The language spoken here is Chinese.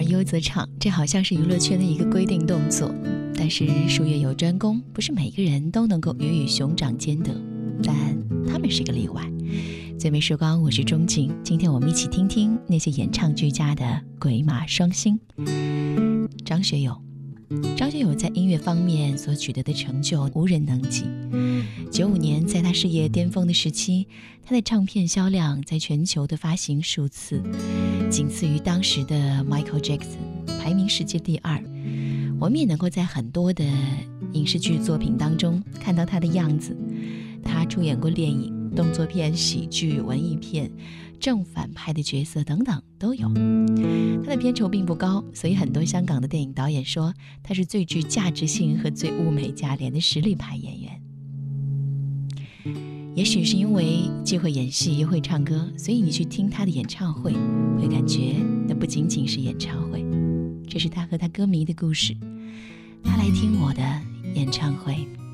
优则唱，这好像是娱乐圈的一个规定动作。但是术业有专攻，不是每个人都能够鱼与熊掌兼得，但他们是个例外。最美时光，我是钟情，今天我们一起听听那些演唱俱佳的鬼马双星。张学友在音乐方面所取得的成就无人能及。95年在他事业巅峰的时期，他的唱片销量在全球的发行数次仅次于当时的 Michael Jackson， 排名世界第2。我们也能够在很多的影视剧作品当中看到他的样子。他出演过电影、动作片、喜剧、文艺片，正反派的角色等等都有。他的片酬并不高，所以很多香港的电影导演说他是最具价值性和最物美价廉的实力派演员。也许是因为既会演戏也会唱歌，所以你去听他的演唱会，会感觉那不仅仅是演唱会，这是他和他歌迷的故事。他来听我的演唱会。